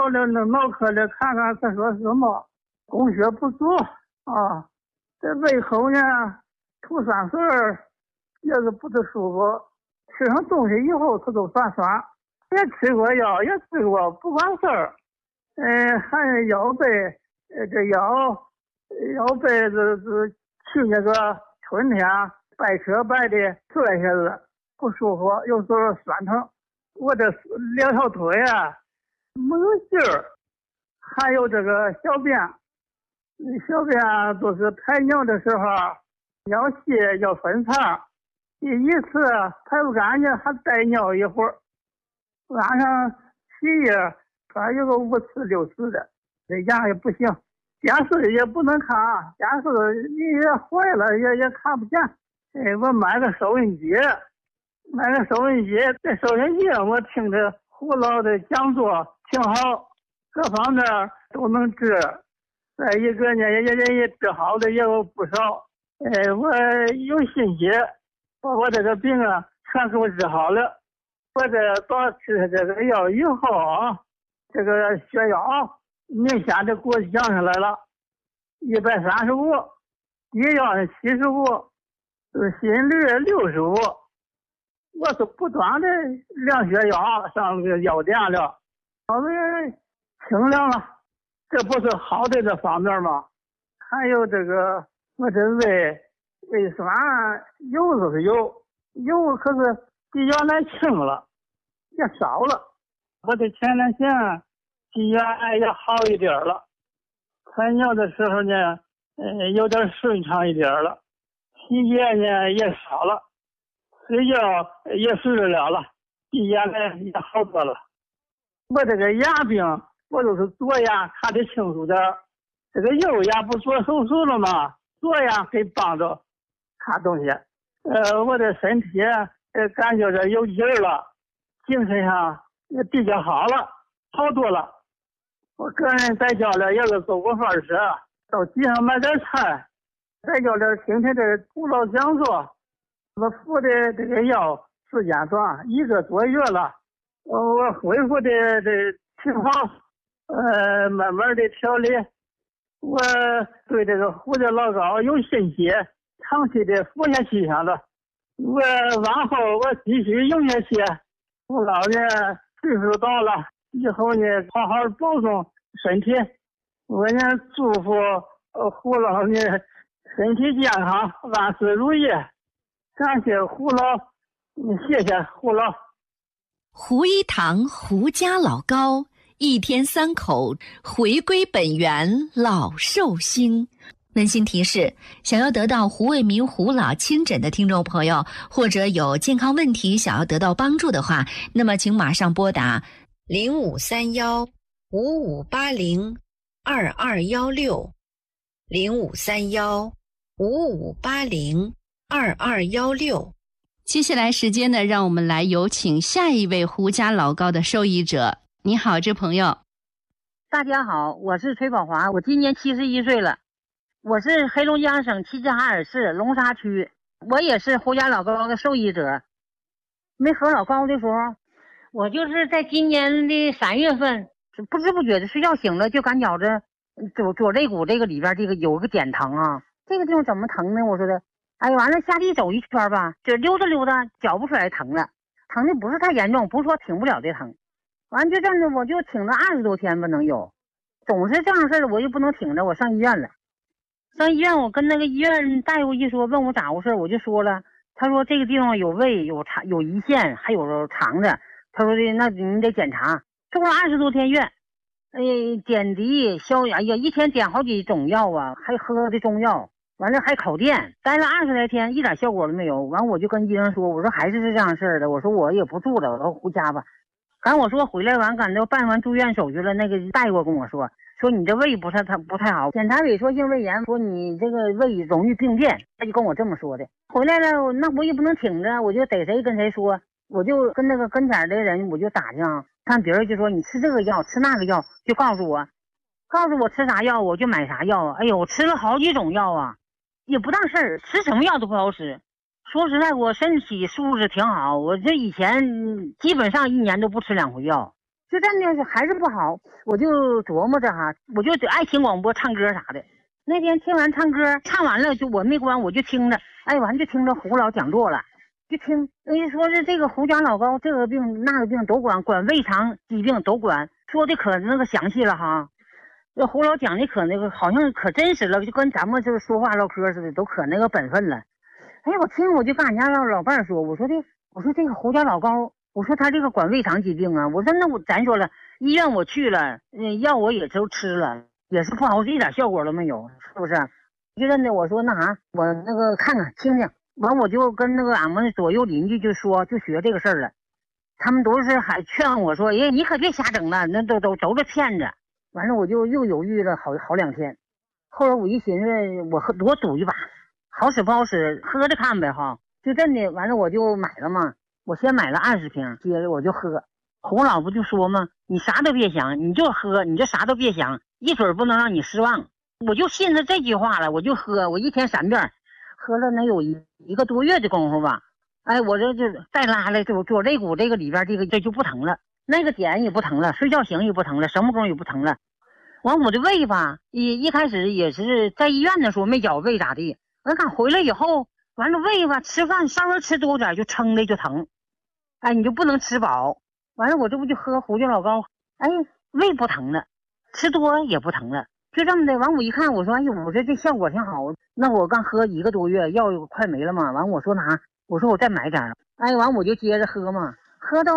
到了那脑科里看看，他说什么供血不足啊，这胃口呢吐酸水也是不太舒服，吃上东西以后他都酸酸，也吃过药，也吃过不管事儿，还有腰背，这腰背是去那个春天白车白的坐下子不舒服，有时候酸疼，我这两条腿啊没有劲儿，还有这个小便都是排尿的时候要泻要分肠，第一次排不干净还带尿一会儿，晚上起夜还有个5次6次的，这样也不行，电视也不能看，电视你也坏了也看不见。我买个收音机，这收音机我听着胡老的讲座挺好，各方面都能治。再一个呢，也治好的也有不少。我有信心，把我这个病啊全给我治好了。我这多吃这个药以后啊，这个血压明显的给我降下来了，135，低压75，心率65。我是不断的量血压上个药店了，稍微清凉了，这不是好的这方面吗？还有这个我这胃酸有就是有，可是比原来轻了，也少了。我的前列腺比原来也好一点了，排尿的时候呢，有点顺畅一点了，体液呢也少了，睡觉也睡得了，比原来也好多了。我这个牙病，我都是左牙看得清楚点，这个右牙不做手术了吗？左牙可以帮着看东西。我的身体感觉着有劲儿了，精神上也比较好了，好多了。我个人在家里也是做过饭吃，到集上买点菜，在家里听听这胡老讲座。我服的这个药时间短，1个多月了，我恢复的这挺好，慢慢的调理。我对这个胡椒老膏有信心，长期的服下去上了。我往后我继续用下去。我老呢岁数到了，以后呢好好保重身体。我呢祝福胡老呢身体健康，万事如意。感谢胡老，谢谢胡老。 胡一堂胡家老膏，1天3口，回归本源，老寿星。温馨提示：想要得到胡卫民胡老亲诊的听众朋友，或者有健康问题想要得到帮助的话，那么请马上拨打0531-5580-2216，0531-5580-2216。接下来时间呢，让我们来有请下一位胡家老膏的受益者。你好，这朋友。 大家好，我是崔宝华，我今年71岁了，我是黑龙江省齐齐哈尔市龙沙区，我也是胡家老膏的受益者。没喝老膏的时候，我就是在今年的3月份，不知不觉的睡觉醒了，就感觉着左肋骨这个里边这个有个点疼啊，这个地方怎么疼呢？我说的，哎，完了下地走一圈吧，就溜达溜达，脚不出来疼了，疼的不是太严重，不是说挺不了的疼。完就这样的，我就挺了20多天吧，能有，总是这样事儿，我就不能挺着，我上医院了。上医院，我跟那个医院大夫一说，问我咋回事，我就说了，他说这个地方有胃，有肠，有胰腺，还有肠子。他说的，那你得检查。住了20多天院，点滴、消炎，哎呀，1天点好几种药啊，还喝的中药，完了还烤电，待了20来天，一点效果都没有。完我就跟医生说，我说还是这样事儿的，我说我也不住了，我说回家吧。赶我说回来完，赶到办完住院手续了，那个大夫跟我说你这胃不太好，检查萎缩性胃炎，说你这个胃容易病变，他就跟我这么说的。回来了，那我也不能挺着，我就逮谁跟谁说，我就跟那个跟前的人我就打听，看别人就说你吃这个药吃那个药，就告诉我吃啥药我就买啥药。哎呦，我吃了好几种药啊，也不当事儿，吃什么药都不好使。说实在，我身体素质挺好，我这以前基本上1年都不吃2回药， 就真的是还是不好，我就琢磨着哈，我就爱听广播唱歌啥的。那天听完唱歌，唱完了就我没关，我就听着，哎，完就听着胡老讲座了，就听人家说是这个胡家老高这个病那个病都管胃肠疾病都管，说的可那个详细了哈。这胡老讲的可那个好像可真实了，就跟咱们就是说话唠嗑似的，都可那个本分了。哎，我听我就跟俺家老伴说，我说这个胡家老高，我说他这个管胃肠疾病啊，我说那咱说了，医院我去了，药我也都吃了，也是不好，一点效果都没有，是不是？就真的我说那啥，我那个看看听听，完我就跟那个俺们左右邻居就学这个事儿了，他们都是还劝我说，哎，你可别瞎整了，那都是骗子。完了我就又犹豫了好2天，后来我一寻思，我赌一把，好使不好使，喝着看呗哈。就真的完了我就买了嘛，我先买了20瓶，接着我就喝。胡老不就说嘛，你啥都别想，你就喝，你就啥都别想，一准不能让你失望。我就信着这句话了，我就喝，我一天3遍，喝了能有一个多月的功夫吧。哎，我这就再拉了，就左肋骨这个里边这就不疼了，那个点也不疼了，睡觉醒也不疼了，什么功也不疼了。完我的胃吧，一开始也是在医院的时候没觉胃咋地，完看回来以后，完了胃吧，吃饭稍微吃多点就撑的就疼，哎，你就不能吃饱。完了我这不就喝胡椒老高，哎，胃不疼了，吃多也不疼了，就这么的。完我一看，我说哎呦，我说这效果挺好。那我刚喝1个多月，药又快没了嘛。完我说我说我再买点，哎，完我就接着喝嘛，喝到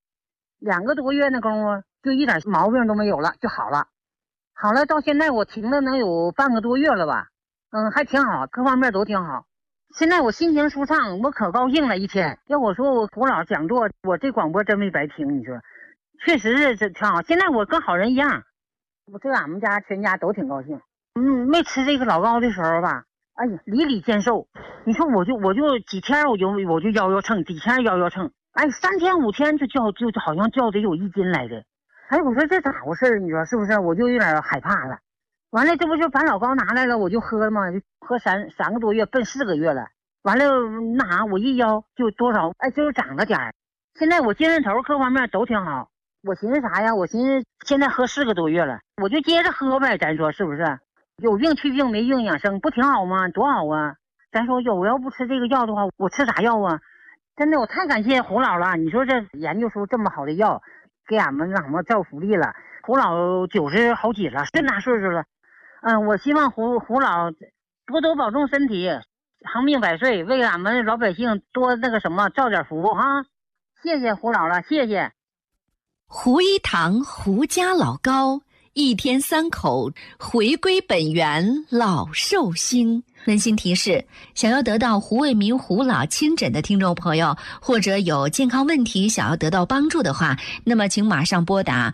2个多月那功夫，就一点毛病都没有了，就好了。好了，到现在我停了能有半个多月了吧，还挺好，各方面都挺好。现在我心情舒畅，我可高兴了一天。要我说我胡老讲座，我这广播真没白听，你说，确实是这挺好。现在我跟好人一样，我这俺们家全家都挺高兴。没吃这个老高的时候吧，哎呀，里见瘦。你说我就几天我就腰秤，几天腰秤，哎，3天5天就好像掉得有1斤来的。哎，我说这咋回事？你说是不是？我就有点害怕了。完了，这不就把老高拿来了，我就喝了嘛，就喝3个多月，奔4个月了。完了那啥，我一腰就多少，哎，就是长了点儿。现在我精神头各方面都挺好。我寻思啥呀？我寻思现在喝4个多月了，我就接着喝呗。咱说是不是？有病去病，没病养生，不挺好吗？多好啊！咱说我要不吃这个药的话，我吃啥药啊？真的，我太感谢胡老了。你说这研究出这么好的药，给俺们造福利了。胡老90好几了，这大岁数了。我希望胡老多保重身体，长命百岁，为俺们老百姓多那个什么造点福哈。谢谢胡老了，谢谢。 胡一堂胡家老高，一天3口，回归本源，老寿星。温馨提示：想要得到胡卫民胡老亲诊的听众朋友，或者有健康问题想要得到帮助的话，那么请马上拨打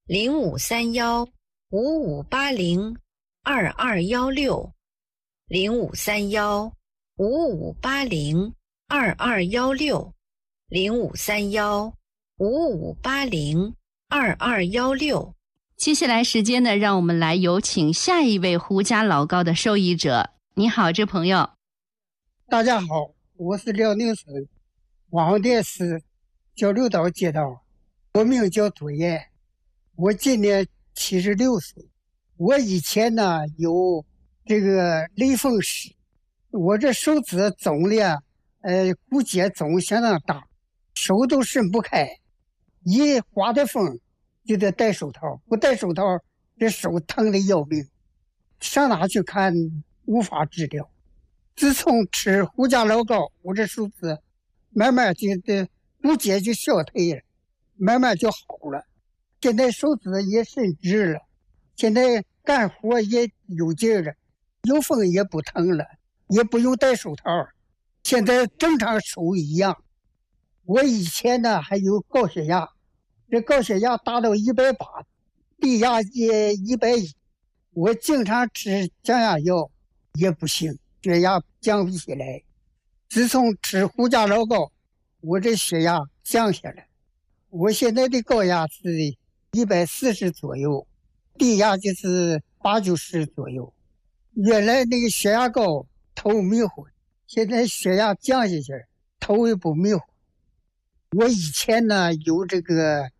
053155802216，053155802216。接下来时间呢，让我们来有请下一位胡家老高的受益者。你好，这朋友。 大家好，我是辽宁省广电市交流道街道，我名叫杜岩，我今年76岁。我以前呢有这个类风湿，我这手指肿的骨节肿相当大，手都伸不开，一刮的风就得戴手套，不戴手套这手疼的要命，上哪去看无法治疗。自从吃胡家老高，我这手指慢慢就骨节就消退了，慢慢就好了。现在手指也伸直了，现在干活也有劲了，有风也不疼了，也不用戴手套，现在正常手一样。我以前呢还有高血压，这高血压达到180，低压也110，我经常吃降压药也不行，血压降不起来。自从吃胡家老高，我这血压降下来，我现在的高压是140左右，低压就是80-90左右。原来那个血压高头迷糊，现在血压降下去头也不迷糊。我以前呢有这个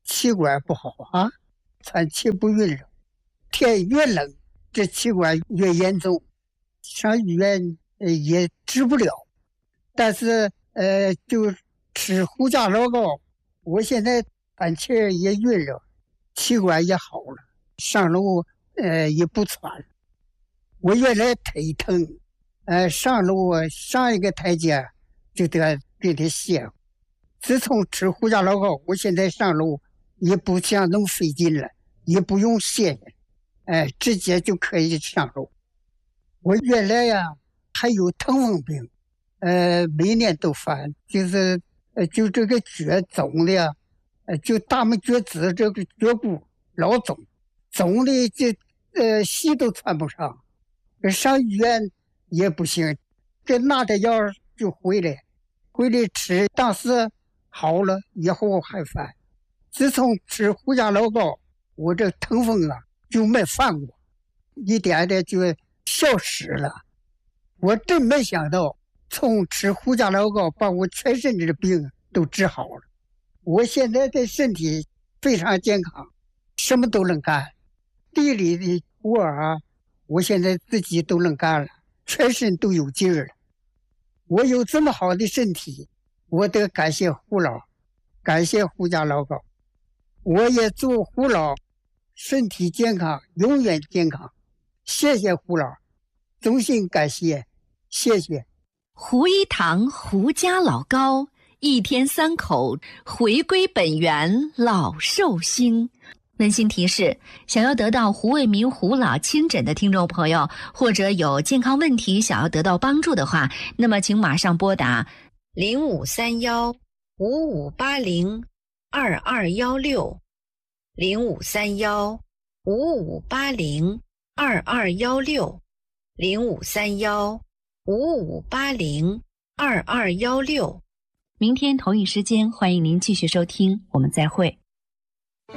气管不好啊，喘气不匀了。天越冷，这气管越严重，上医院也治不了。但是就吃胡家老膏，我现在喘气也匀了，气管也好了，上楼也不喘了。我原来腿疼，上楼上一个台阶就得给它卸。自从吃胡家老膏，我现在上楼也不像那么费劲了，也不用卸，直接就可以上楼。我原来呀还有疼风病，每年都犯，就是就这个脚肿的，就大拇脚趾这个脚骨老肿的就鞋都穿不上，上医院也不行，这拿点药就回来吃，当时好了以后还犯。自从吃胡家老膏，我这疼风啊就没犯过，一点点就消失了。我真没想到，从吃胡家老膏把我全身的病都治好了。我现在的身体非常健康，什么都能干，地里的活啊，我现在自己都能干了，全身都有劲儿了。我有这么好的身体，我得感谢胡老，感谢胡家老膏。我也祝胡老身体健康，永远健康。谢谢胡老，衷心感谢，谢谢。 胡一堂胡家老膏，一天3口，回归本源，老寿星。温馨提示：想要得到胡卫民胡老亲诊的听众朋友，或者有健康问题想要得到帮助的话，那么请马上拨打0531-5580-2216，0531-5580-2216。明天同一时间，欢迎您继续收听，我们再会。